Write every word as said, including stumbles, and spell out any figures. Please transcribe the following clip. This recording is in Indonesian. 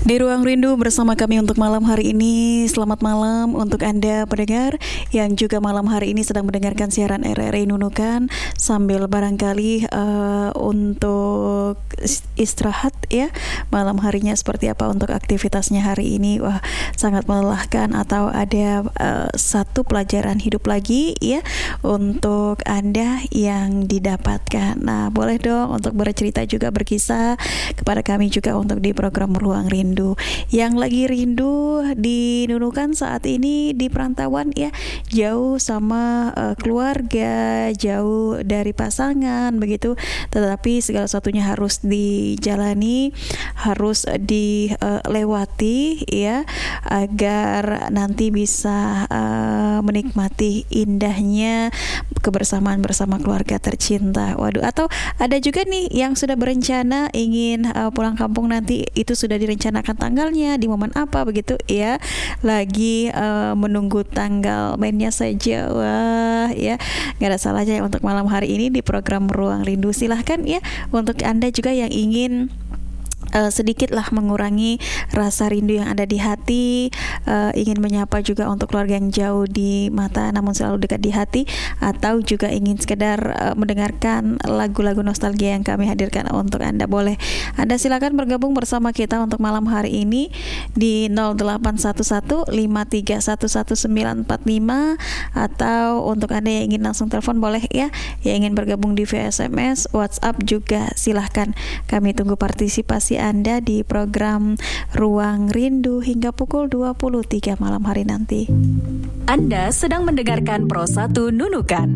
Di Ruang Rindu bersama kami untuk malam hari ini. Selamat malam untuk Anda pendengar yang juga malam hari ini sedang mendengarkan siaran R R I Nunukan sambil barangkali uh, untuk istirahat ya. Malam harinya seperti apa untuk aktivitasnya hari ini? Wah, sangat melelahkan atau ada uh, satu pelajaran hidup lagi ya untuk Anda yang didapatkan. Nah, boleh dong untuk bercerita juga, berkisah kepada kami juga untuk di program Ruang Rindu. Yang lagi rindu di Nunukan saat ini di perantauan ya, jauh sama uh, keluarga, jauh dari pasangan begitu, tetapi segala satunya harus dijalani, harus dilewati ya, agar nanti bisa uh, menikmati indahnya kebersamaan bersama keluarga tercinta. Waduh, atau ada juga nih yang sudah berencana ingin uh, pulang kampung nanti, itu sudah direncanakan tanggalnya di momen apa begitu ya, lagi uh, menunggu tanggal mainnya saja. Wah ya, nggak ada salahnya untuk malam hari ini di program Ruang Rindu. Silahkan ya untuk Anda juga yang ingin Uh, sedikitlah mengurangi rasa rindu yang ada di hati, uh, ingin menyapa juga untuk keluarga yang jauh di mata namun selalu dekat di hati, atau juga ingin sekedar uh, mendengarkan lagu-lagu nostalgia yang kami hadirkan untuk Anda. Boleh Anda silakan bergabung bersama kita untuk malam hari ini di nol delapan satu satu lima tiga satu satu sembilan empat lima, atau untuk Anda yang ingin langsung telepon boleh ya, yang ingin bergabung di via S M S, WhatsApp juga silahkan. Kami tunggu partisipasi Anda di program Ruang Rindu hingga pukul dua puluh tiga malam hari nanti. Anda sedang mendengarkan Pro satu Nunukan.